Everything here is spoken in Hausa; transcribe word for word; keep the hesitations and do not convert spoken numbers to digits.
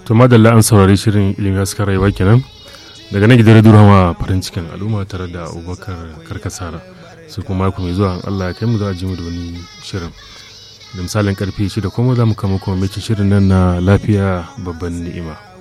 To madalla an saurari shirin ilimi askar rayuwa kenan daga nan gidan Durama farin cikin al'umma tare da Abubakar Karkasara. Su kuma mako mai zuwa Allah ya kai mu za a ji mu da wani shirin. Da misalin karfe shida kuma za mu kama kuma mai shirin nan na lafiya babban ni'ima.